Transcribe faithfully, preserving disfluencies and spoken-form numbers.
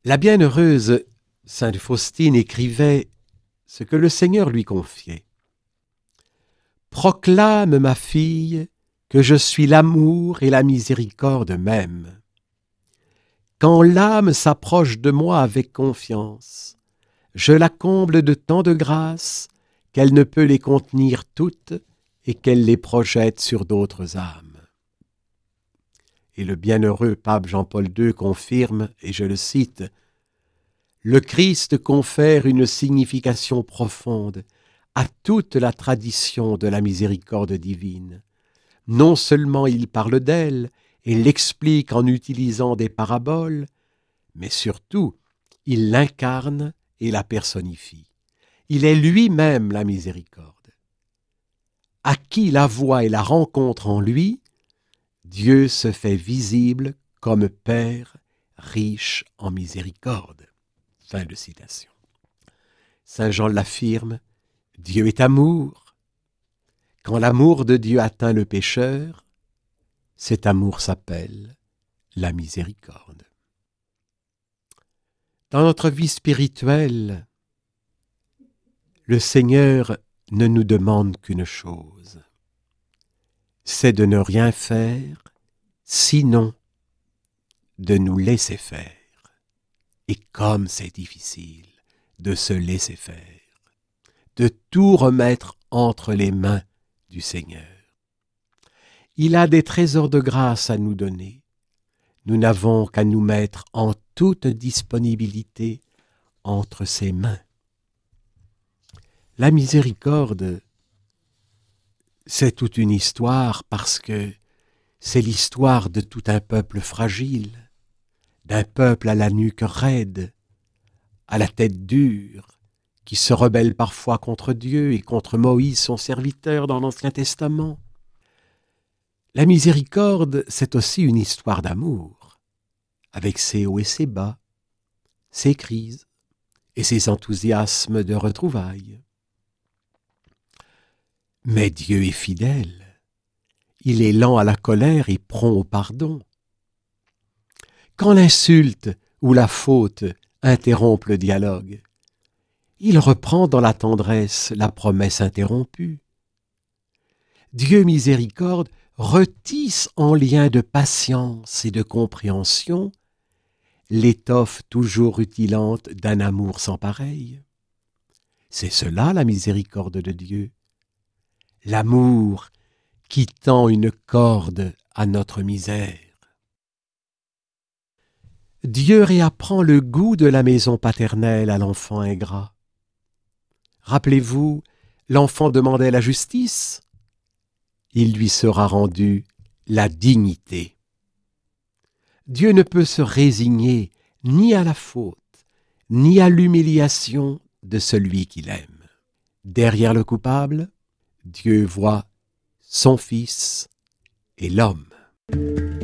La bienheureuse Sainte Faustine écrivait ce que le Seigneur lui confiait. « Proclame, ma fille, que je suis l'amour et la miséricorde même. Quand l'âme s'approche de moi avec confiance, je la comble de tant de grâces qu'elle ne peut les contenir toutes et qu'elle les projette sur d'autres âmes. » Et le bienheureux pape Jean-Paul deux confirme, et je le cite, « Le Christ confère une signification profonde à toute la tradition de la miséricorde divine. Non seulement il parle d'elle et l'explique en utilisant des paraboles, mais surtout il l'incarne et la personnifie. Il est lui-même la miséricorde. À qui la voit et la rencontre en lui, Dieu se fait visible comme Père riche en miséricorde. » Fin de citation. Saint Jean l'affirme, Dieu est amour. Quand l'amour de Dieu atteint le pécheur, cet amour s'appelle la miséricorde. Dans notre vie spirituelle, le Seigneur ne nous demande qu'une chose, c'est de ne rien faire, sinon de nous laisser faire. Et comme c'est difficile de se laisser faire, de tout remettre entre les mains du Seigneur. Il a des trésors de grâce à nous donner. Nous n'avons qu'à nous mettre en toute disponibilité entre ses mains. La miséricorde, c'est toute une histoire parce que c'est l'histoire de tout un peuple fragile, d'un peuple à la nuque raide, à la tête dure, qui se rebelle parfois contre Dieu et contre Moïse, son serviteur dans l'Ancien Testament. La miséricorde, c'est aussi une histoire d'amour, avec ses hauts et ses bas, ses crises et ses enthousiasmes de retrouvailles. Mais Dieu est fidèle, il est lent à la colère et prompt au pardon. Quand l'insulte ou la faute interrompt le dialogue, il reprend dans la tendresse la promesse interrompue. Dieu miséricorde retisse en lien de patience et de compréhension l'étoffe toujours rutilante d'un amour sans pareil. C'est cela la miséricorde de Dieu, l'amour qui tend une corde à notre misère. Dieu réapprend le goût de la maison paternelle à l'enfant ingrat. Rappelez-vous, l'enfant demandait la justice, il lui sera rendu la dignité. Dieu ne peut se résigner ni à la faute, ni à l'humiliation de celui qu'il aime. Derrière le coupable, Dieu voit son Fils et l'homme.